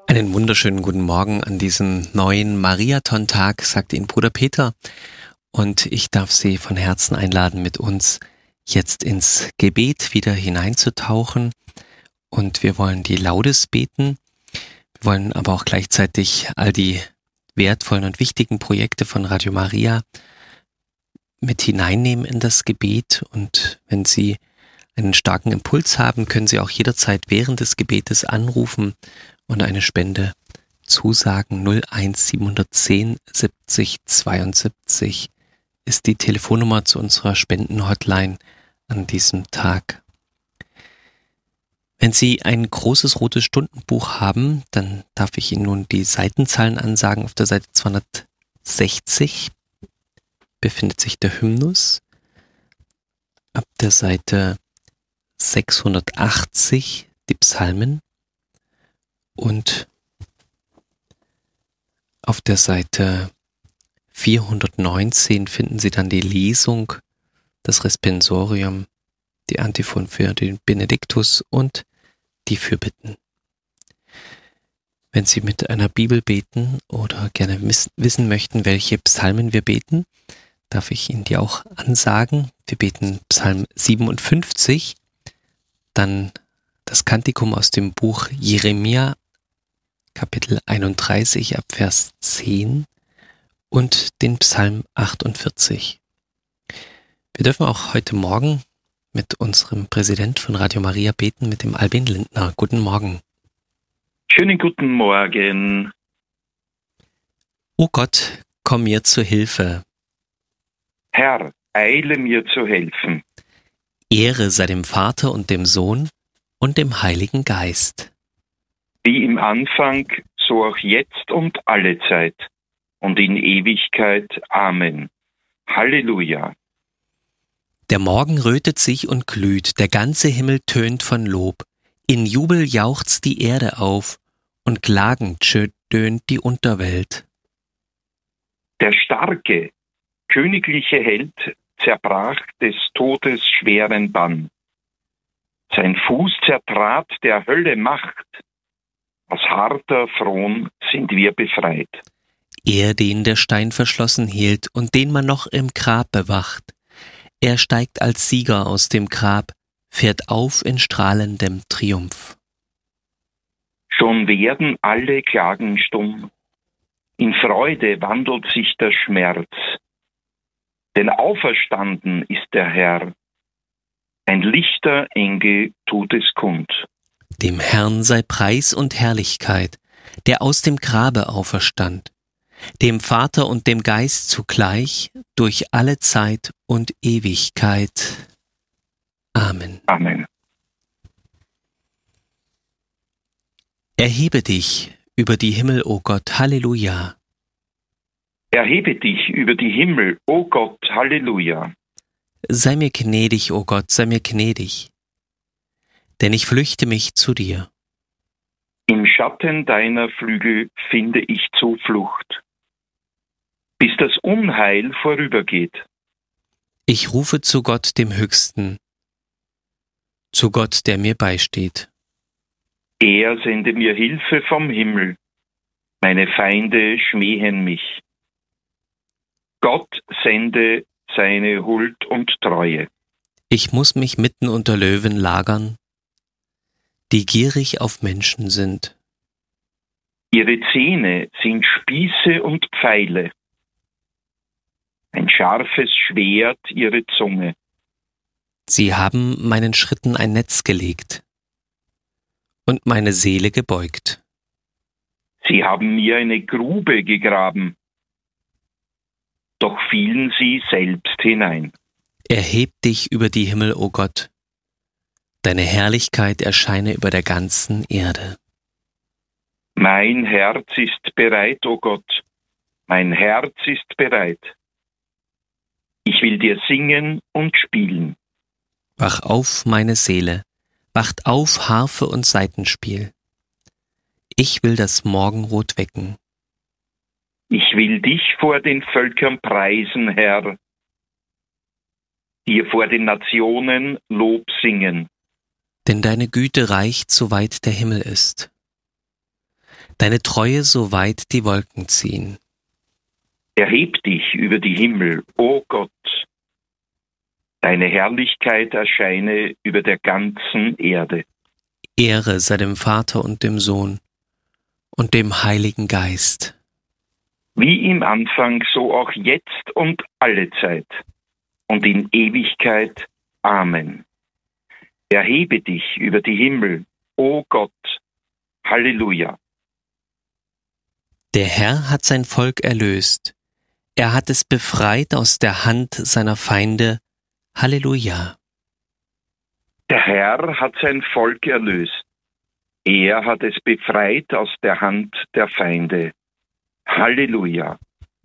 Einen wunderschönen guten Morgen an diesem neuen Mariathon-Tag, sagt Ihnen Bruder Peter. Und ich darf Sie von Herzen einladen, mit uns jetzt ins Gebet wieder hineinzutauchen. Und wir wollen die Laudes beten. Wir wollen aber auch gleichzeitig all die wertvollen und wichtigen Projekte von Radio Maria mit hineinnehmen in das Gebet. Und wenn Sie einen starken Impuls haben, können Sie auch jederzeit während des Gebetes anrufen und eine Spende zusagen. 01 710 70 72 ist die Telefonnummer zu unserer Spendenhotline an diesem Tag. Wenn Sie ein großes rotes Stundenbuch haben, dann darf ich Ihnen nun die Seitenzahlen ansagen. Auf der Seite 260 befindet sich der Hymnus. Ab der Seite 680 die Psalmen. Und auf der Seite 419 finden Sie dann die Lesung, das Responsorium, die Antiphon für den Benediktus und die Fürbitten. Wenn Sie mit einer Bibel beten oder gerne wissen möchten, welche Psalmen wir beten, darf ich Ihnen die auch ansagen. Wir beten Psalm 57, dann das Kantikum aus dem Buch Jeremia, Kapitel 31 ab Vers 10 und den Psalm 48. Wir dürfen auch heute Morgen mit unserem Präsident von Radio Maria beten, mit dem Albin Lindner. Guten Morgen. Schönen guten Morgen. O Gott, komm mir zu Hilfe. Herr, eile mir zu helfen. Ehre sei dem Vater und dem Sohn und dem Heiligen Geist. Wie im Anfang, so auch jetzt und alle Zeit und in Ewigkeit. Amen. Halleluja. Der Morgen rötet sich und glüht, der ganze Himmel tönt von Lob. In Jubel jauchzt die Erde auf und klagend stöhnt die Unterwelt. Der starke, königliche Held zerbrach des Todes schweren Bann. Sein Fuß zertrat der Hölle Macht. Aus harter Thron sind wir befreit. Er, den der Stein verschlossen hielt und den man noch im Grab bewacht. Er steigt als Sieger aus dem Grab, fährt auf in strahlendem Triumph. Schon werden alle Klagen stumm. In Freude wandelt sich der Schmerz. Denn auferstanden ist der Herr. Ein lichter Engel tut es kund. Dem Herrn sei Preis und Herrlichkeit, der aus dem Grabe auferstand, dem Vater und dem Geist zugleich, durch alle Zeit und Ewigkeit. Amen. Amen. Erhebe dich über die Himmel, o Gott, Halleluja. Erhebe dich über die Himmel, o Gott, Halleluja. Sei mir gnädig, o Gott, sei mir gnädig, denn ich flüchte mich zu dir. Im Schatten deiner Flügel finde ich Zuflucht, bis das Unheil vorübergeht. Ich rufe zu Gott, dem Höchsten, zu Gott, der mir beisteht. Er sende mir Hilfe vom Himmel, meine Feinde schmähen mich. Gott sende seine Huld und Treue. Ich muss mich mitten unter Löwen lagern, die gierig auf Menschen sind. Ihre Zähne sind Spieße und Pfeile, ein scharfes Schwert ihre Zunge. Sie haben meinen Schritten ein Netz gelegt und meine Seele gebeugt. Sie haben mir eine Grube gegraben, doch fielen sie selbst hinein. Erheb dich über die Himmel, o Gott, deine Herrlichkeit erscheine über der ganzen Erde. Mein Herz ist bereit, o Gott, mein Herz ist bereit. Ich will dir singen und spielen. Wach auf, meine Seele, wacht auf, Harfe und Saitenspiel. Ich will das Morgenrot wecken. Ich will dich vor den Völkern preisen, Herr, dir vor den Nationen Lob singen. Denn deine Güte reicht, soweit der Himmel ist. deine Treue so weit die Wolken ziehen. Erheb dich über die Himmel, o Gott. Deine Herrlichkeit erscheine über der ganzen Erde. Ehre sei dem Vater und dem Sohn und dem Heiligen Geist. Wie im Anfang, so auch jetzt und alle Zeit und in Ewigkeit. Amen. Erhebe dich über die Himmel, o Gott. Halleluja. Der Herr hat sein Volk erlöst. Er hat es befreit aus der Hand seiner Feinde. Halleluja. Der Herr hat sein Volk erlöst. Er hat es befreit aus der Hand der Feinde. Halleluja.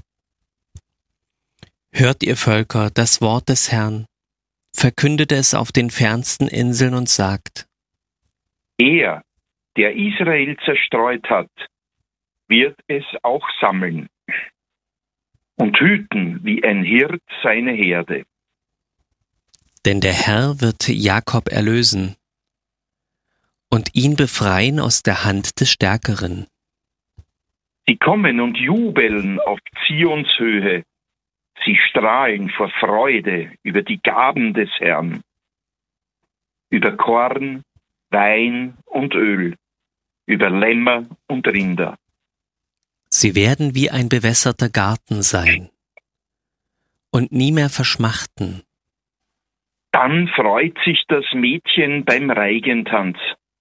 Hört ihr Völker das Wort des Herrn, verkündet es auf den fernsten Inseln und sagt: Er, der Israel zerstreut hat, wird es auch sammeln und hüten wie ein Hirt seine Herde. Denn der Herr wird Jakob erlösen und ihn befreien aus der Hand des Stärkeren. Sie kommen und jubeln auf Zions Höhe. Sie strahlen vor Freude über die Gaben des Herrn, über Korn, Wein und Öl, über Lämmer und Rinder. Sie werden wie ein bewässerter Garten sein und nie mehr verschmachten. Dann freut sich das Mädchen beim Reigentanz.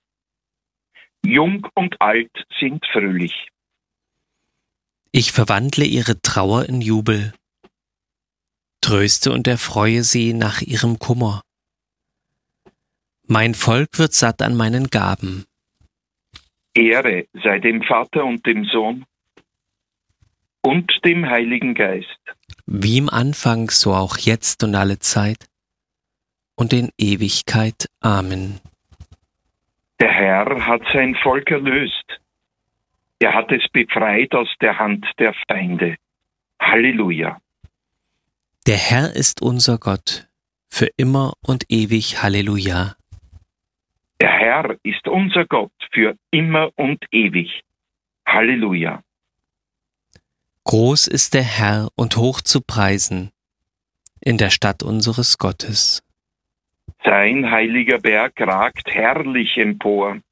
Jung und alt sind fröhlich. Ich verwandle ihre Trauer in Jubel, tröste und erfreue sie nach ihrem Kummer. Mein Volk wird satt an meinen Gaben. Ehre sei dem Vater und dem Sohn und dem Heiligen Geist. Wie im Anfang, so auch jetzt und alle Zeit und in Ewigkeit. Amen. Der Herr hat sein Volk erlöst. Er hat es befreit aus der Hand der Feinde. Halleluja. Der Herr ist unser Gott, für immer und ewig. Halleluja. Der Herr ist unser Gott für immer und ewig. Halleluja. Groß ist der Herr und hoch zu preisen in der Stadt unseres Gottes. Sein heiliger Berg ragt herrlich empor.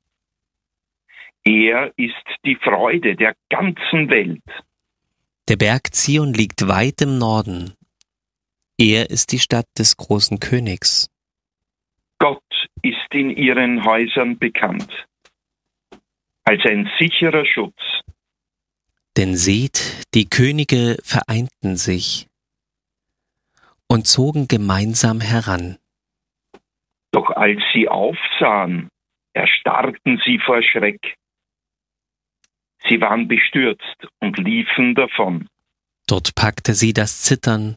Er ist die Freude der ganzen Welt. Der Berg Zion liegt weit im Norden. Er ist die Stadt des großen Königs. Gott ist in ihren Häusern bekannt als ein sicherer Schutz. Denn seht, die Könige vereinten sich und zogen gemeinsam heran. Doch als sie aufsahen, erstarrten sie vor Schreck. Sie waren bestürzt und liefen davon. Dort packte sie das Zittern,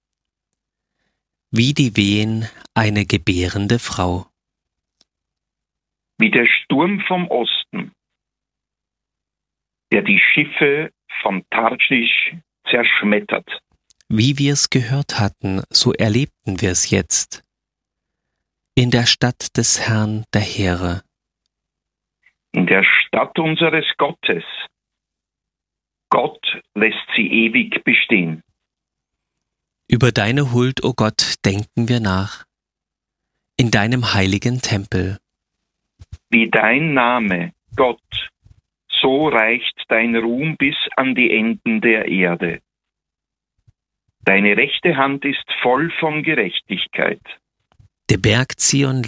wie die Wehen eine gebärende Frau. Wie der Sturm vom Osten, der die Schiffe von Tarschisch zerschmettert. Wie wir es gehört hatten, so erlebten wir es jetzt. In der Stadt des Herrn der Heere. In der Stadt unseres Gottes. Gott lässt sie ewig bestehen. Über deine Huld, o Gott, denken wir nach, in deinem heiligen Tempel. Wie dein Name, Gott, so reicht dein Ruhm bis an die Enden der Erde. Deine rechte Hand ist voll von Gerechtigkeit. Der Berg Zion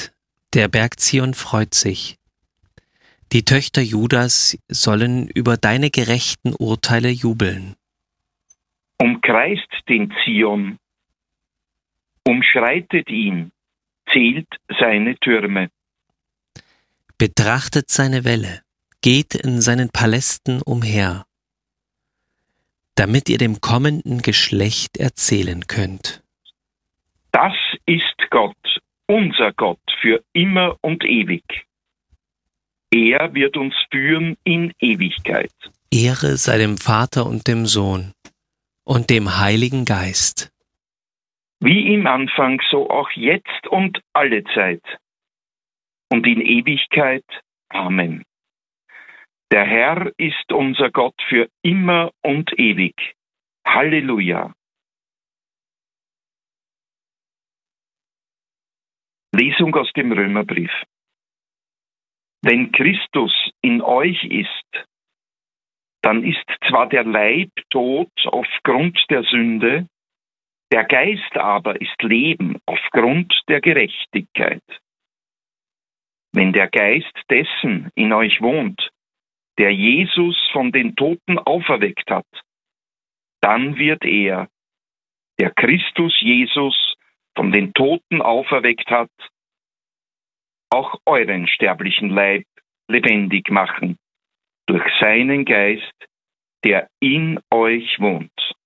freut sich. Die Töchter Judas sollen über deine gerechten Urteile jubeln. Umkreist den Zion, umschreitet ihn, zählt seine Türme. Betrachtet seine Wälle, geht in seinen Palästen umher, damit ihr dem kommenden Geschlecht erzählen könnt. Das ist Gott, unser Gott, für immer und ewig. Er wird uns führen in Ewigkeit. Ehre sei dem Vater und dem Sohn und dem Heiligen Geist. Wie im Anfang, so auch jetzt und alle Zeit und in Ewigkeit. Amen. Der Herr ist unser Gott für immer und ewig. Halleluja. Lesung aus dem Römerbrief. Wenn Christus in euch ist, dann ist zwar der Leib tot aufgrund der Sünde, der Geist aber ist Leben aufgrund der Gerechtigkeit. Wenn der Geist dessen in euch wohnt, der Jesus von den Toten auferweckt hat, dann wird er, der Christus Jesus von den Toten auferweckt hat, auch euren sterblichen Leib lebendig machen, durch seinen Geist, der in euch wohnt.